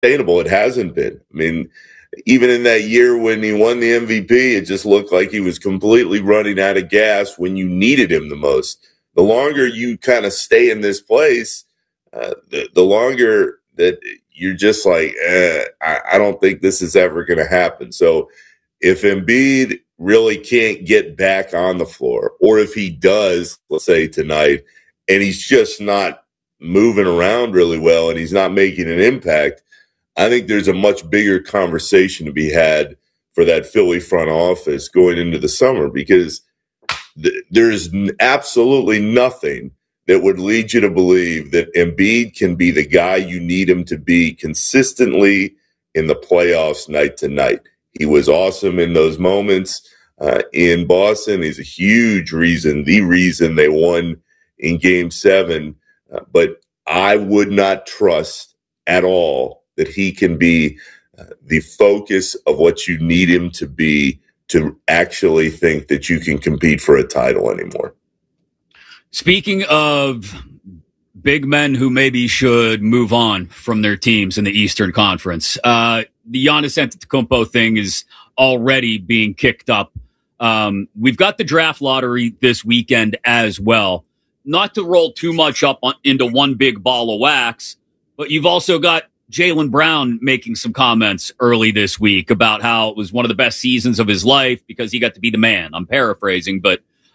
sustainable. It hasn't been. I mean, even in that year when he won the MVP, it just looked like he was completely running out of gas when you needed him the most. The longer you kind of stay in this place, the longer that you're just like, I don't think this is ever going to happen. So if Embiid really can't get back on the floor, or if he does, let's say tonight, and he's just not moving around really well and he's not making an impact, I think there's a much bigger conversation to be had for that Philly front office going into the summer, because there's absolutely nothing that would lead you to believe that Embiid can be the guy you need him to be consistently in the playoffs night to night. He was awesome in those moments in Boston. He's a huge reason, the reason they won in Game 7. But I would not trust at all that he can be the focus of what you need him to be to actually think that you can compete for a title anymore. Speaking of big men who maybe should move on from their teams in the Eastern Conference, the Giannis Antetokounmpo thing is already being kicked up. We've got the draft lottery this weekend as well. Not to roll too much up into one big ball of wax, but you've also got Jaylen Brown making some comments early this week about how it was one of the best seasons of his life because he got to be the man. I'm paraphrasing, but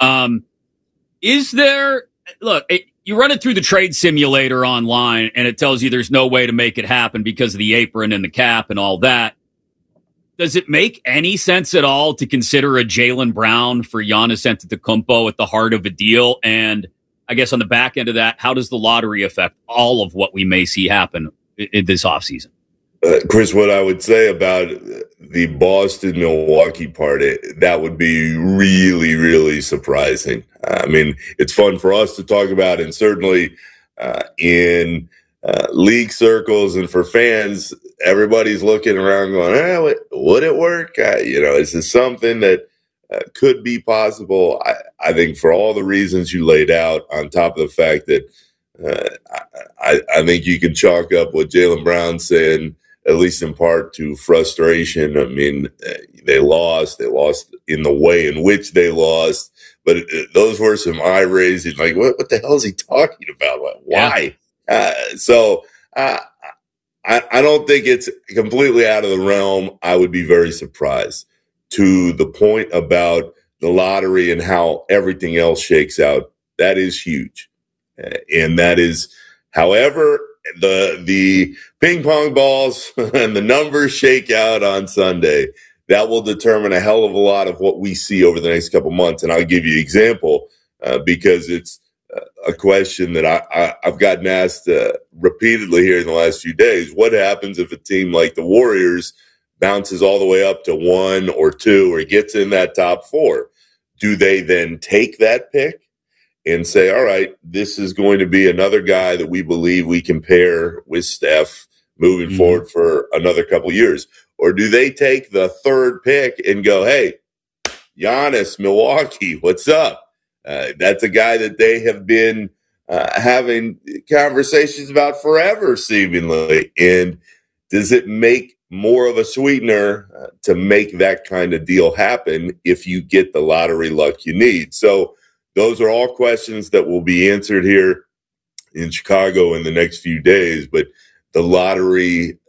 is there, look, you run it through the trade simulator online and it tells you there's no way to make it happen because of the apron and the cap and all that. Does it make any sense at all to consider a Jaylen Brown for Giannis Antetokounmpo at the heart of a deal? And I guess on the back end of that, how does the lottery affect all of what we may see happen in this offseason? Chris, what I would say about the Boston-Milwaukee part, that would be really, really surprising. I mean, it's fun for us to talk about, and certainly in league circles and for fans, everybody's looking around going, would it work? Is this something that could be possible? I think for all the reasons you laid out, on top of the fact that I think you can chalk up what Jaylen Brown saying, at least in part, to frustration. I mean, they lost in the way in which they lost, but those were some eye-raising, like, what the hell is he talking about? Why? Yeah. I don't think it's completely out of the realm. I would be very surprised. To the point about the lottery and how everything else shakes out, that is huge. And that is, however, the ping pong balls and the numbers shake out on Sunday, that will determine a hell of a lot of what we see over the next couple months. And I'll give you an example because it's a question that I've gotten asked repeatedly here in the last few days. What happens if a team like the Warriors bounces all the way up to 1 or 2 or gets in that top 4? Do they then take that pick and say, all right, this is going to be another guy that we believe we can pair with Steph moving forward for another couple years? Or do they take the 3rd pick and go, hey, Giannis, Milwaukee, what's up? That's a guy that they have been having conversations about forever, seemingly. And does it make more of a sweetener to make that kind of deal happen if you get the lottery luck you need? So those are all questions that will be answered here in Chicago in the next few days. But the lottery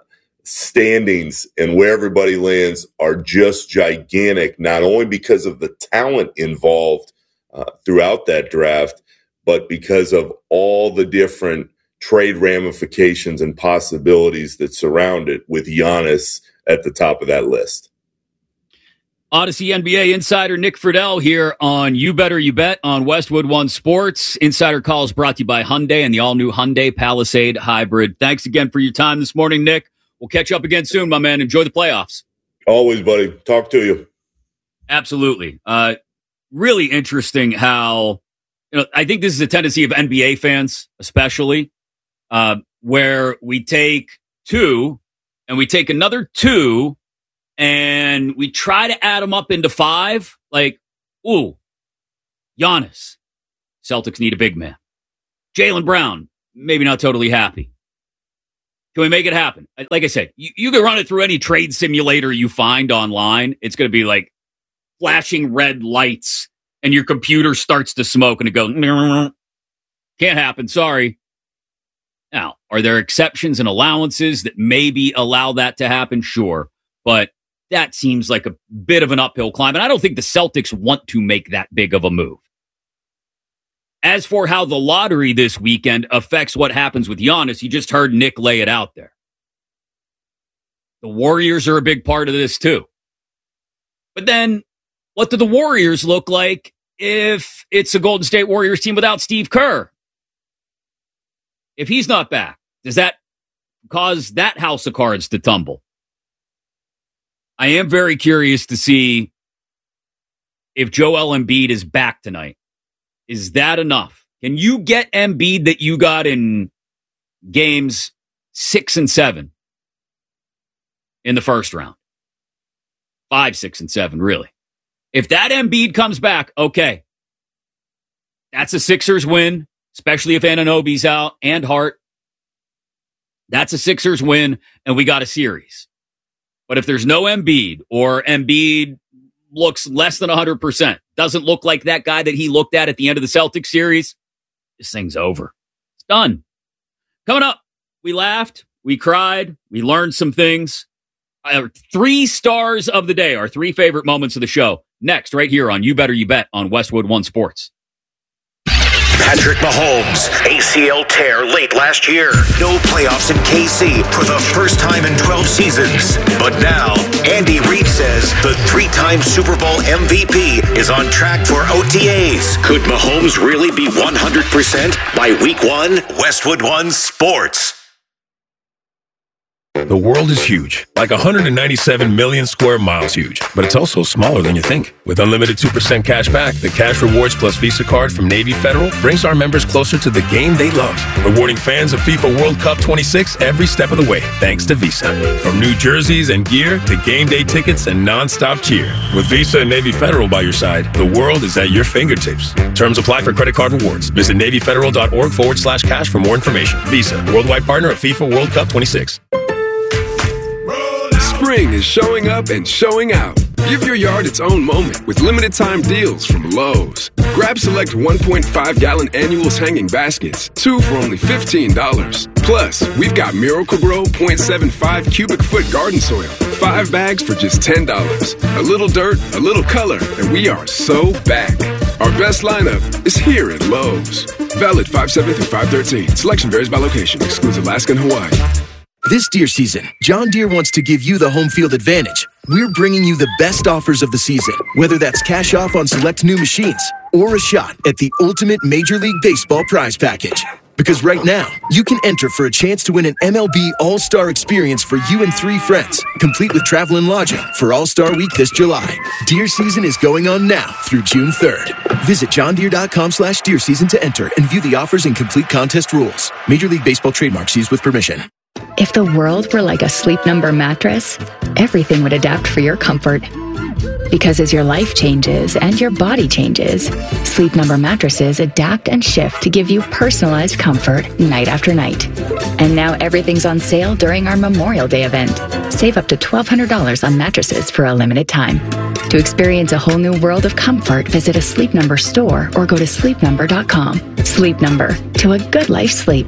standings and where everybody lands are just gigantic, not only because of the talent involved throughout that draft, but because of all the different trade ramifications and possibilities that surround it, with Giannis at the top of that list. Odyssey NBA insider Nick Friedel here on You Better You Bet on Westwood One Sports. Insider Calls brought to you by Hyundai and the all-new Hyundai Palisade Hybrid. Thanks again for your time this morning, Nick. We'll catch up again soon, my man. Enjoy the playoffs. Always, buddy. Talk to you. Absolutely. Really interesting how, I think this is a tendency of NBA fans, especially, where we take 2 and we take another 2 and we try to add them up into 5. Like, ooh, Giannis. Celtics need a big man. Jaylen Brown, maybe not totally happy. Can we make it happen? Like I said, you can run it through any trade simulator you find online. It's going to be like flashing red lights and your computer starts to smoke and it goes, can't happen. Sorry. Now, are there exceptions and allowances that maybe allow that to happen? Sure. But that seems like a bit of an uphill climb. And I don't think the Celtics want to make that big of a move. As for how the lottery this weekend affects what happens with Giannis, you just heard Nick lay it out there. The Warriors are a big part of this too. But then, what do the Warriors look like if it's a Golden State Warriors team without Steve Kerr? If he's not back, does that cause that house of cards to tumble? I am very curious to see if Joel Embiid is back tonight. Is that enough? Can you get Embiid that you got in games 6 and 7 in the first round? 5, 6, and 7, really. If that Embiid comes back, okay. That's a Sixers win, especially if Anunoby's out and Hart. That's a Sixers win, and we got a series. But if there's no Embiid, or Embiid looks less than 100%, doesn't look like that guy that he looked at the end of the Celtics series, this thing's over. It's done. Coming up, we laughed, we cried, we learned some things. 3 stars of the day, our 3 favorite moments of the show. Next, right here on You Better You Bet on Westwood One Sports. Patrick Mahomes, ACL tear late last year. No playoffs in KC for the first time in 12 seasons. But now, Andy Reid says the 3-time Super Bowl MVP is on track for OTAs. Could Mahomes really be 100% by week 1? Westwood One Sports. The world is huge, like 197 million square miles huge, but it's also smaller than you think. With unlimited 2% cash back, the Cash Rewards Plus Visa card from Navy Federal brings our members closer to the game they love, rewarding fans of FIFA World Cup 26 every step of the way, thanks to Visa. From new jerseys and gear to game day tickets and non-stop cheer. With Visa and Navy Federal by your side, the world is at your fingertips. Terms apply for credit card rewards. Visit NavyFederal.org/cash for more information. Visa, worldwide partner of FIFA World Cup 26. Spring is showing up and showing out. Give your yard its own moment with limited time deals from Lowe's. Grab select 1.5-gallon annuals hanging baskets, 2 for only $15. Plus, we've got Miracle-Gro 0.75 cubic foot garden soil, 5 bags for just $10. A little dirt, a little color, and we are so back. Our best lineup is here at Lowe's. Valid 5/7 through 5/13. Selection varies by location. Excludes Alaska and Hawaii. This deer season, John Deere wants to give you the home field advantage. We're bringing you the best offers of the season, whether that's cash off on select new machines or a shot at the ultimate Major League Baseball prize package. Because right now, you can enter for a chance to win an MLB All-Star experience for you and 3 friends, complete with travel and lodging for All-Star Week this July. Deer season is going on now through June 3rd. Visit johndeere.com/deer season to enter and view the offers and complete contest rules. Major League Baseball trademarks used with permission. If the world were like a Sleep Number mattress, everything would adapt for your comfort. Because as your life changes and your body changes, Sleep Number mattresses adapt and shift to give you personalized comfort night after night. And now everything's on sale during our Memorial Day event. Save up to $1,200 on mattresses for a limited time. To experience a whole new world of comfort, visit a Sleep Number store or go to sleepnumber.com. Sleep Number, to a good life sleep.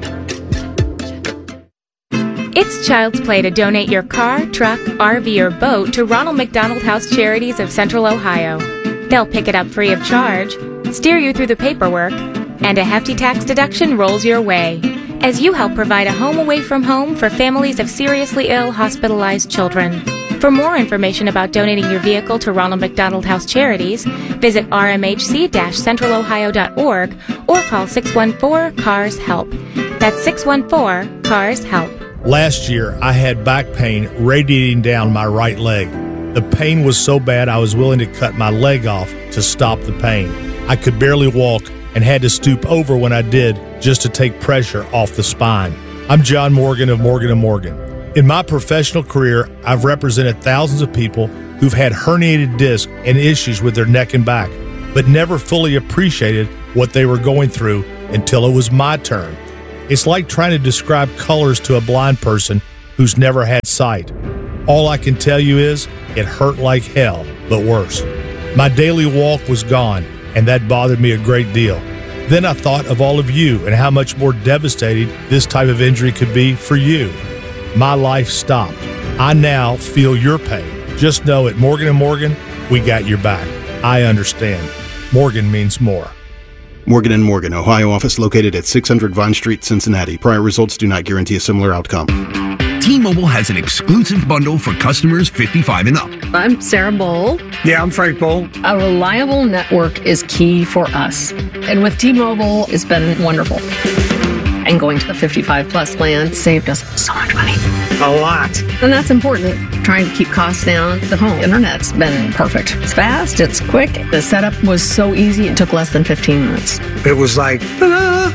It's child's play to donate your car, truck, RV, or boat to Ronald McDonald House Charities of Central Ohio. They'll pick it up free of charge, steer you through the paperwork, and a hefty tax deduction rolls your way as you help provide a home away from home for families of seriously ill, hospitalized children. For more information about donating your vehicle to Ronald McDonald House Charities, visit rmhc-centralohio.org or call 614-CARS-HELP. That's 614-CARS-HELP. Last year, I had back pain radiating down my right leg. The pain was so bad I was willing to cut my leg off to stop the pain. I could barely walk and had to stoop over when I did just to take pressure off the spine. I'm John Morgan of Morgan & Morgan. In my professional career, I've represented thousands of people who've had herniated discs and issues with their neck and back, but never fully appreciated what they were going through until it was my turn. It's like trying to describe colors to a blind person who's never had sight. All I can tell you is it hurt like hell, but worse. My daily walk was gone, and that bothered me a great deal. Then I thought of all of you and how much more devastating this type of injury could be for you. My life stopped. I now feel your pain. Just know at Morgan & Morgan, we got your back. I understand. Morgan means more. Morgan & Morgan, Ohio office located at 600 Vine Street, Cincinnati. Prior results do not guarantee a similar outcome. T-Mobile has an exclusive bundle for customers 55 and up. I'm Sarah Bowl. Yeah, I'm Frank Bowl. A reliable network is key for us. And with T-Mobile, it's been wonderful. And going to the 55 plus plan saved us so much money. A lot. And that's important. Trying to keep costs down. The home internet's been perfect. It's fast, it's quick. The setup was so easy, it took less than 15 minutes. It was like, ta-da!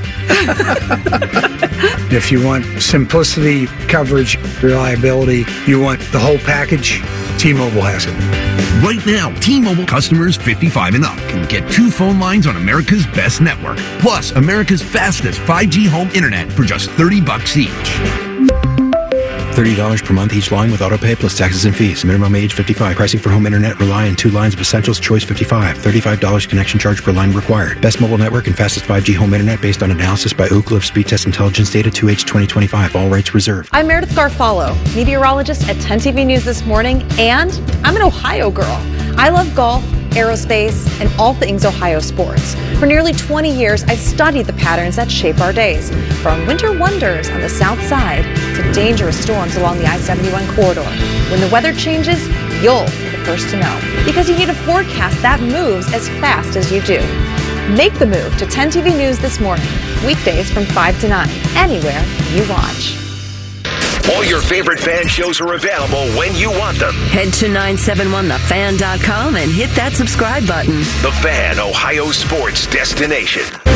If you want simplicity, coverage, reliability, you want the whole package, T-Mobile has it. Right now, T-Mobile customers 55 and up can get 2 phone lines on America's best network, plus America's fastest 5G home internet for just $30 each. $30 per month each line with autopay plus taxes and fees. Minimum age 55. Pricing for home internet rely on 2 lines of Essentials Choice 55. $35 connection charge per line required. Best mobile network and fastest 5G home internet based on analysis by Ookla of Speed Test Intelligence data 2H 2025. All rights reserved. I'm Meredith Garfalo, meteorologist at 10 TV News This Morning, and I'm an Ohio girl. I love golf, aerospace, and all things Ohio sports. For nearly 20 years, I've studied the patterns that shape our days, from winter wonders on the south side to dangerous storms along the I-71 corridor. When the weather changes, you'll be the first to know, because you need a forecast that moves as fast as you do. Make the move to 10 TV News This Morning, weekdays from 5 to 9, anywhere you watch. All your favorite fan shows are available when you want them. Head to 971thefan.com and hit that subscribe button. The Fan, Ohio sports destination.